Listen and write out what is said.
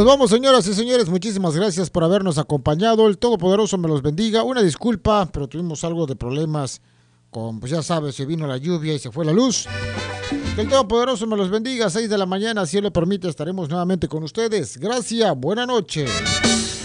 Nos vamos, señoras y señores. Muchísimas gracias por habernos acompañado. El Todopoderoso me los bendiga. Una disculpa, pero tuvimos algo de problemas con, pues ya sabes, se vino la lluvia y se fue la luz. Que el Todopoderoso me los bendiga. 6 de la mañana, si Él lo permite, estaremos nuevamente con ustedes. Gracias, buena noche.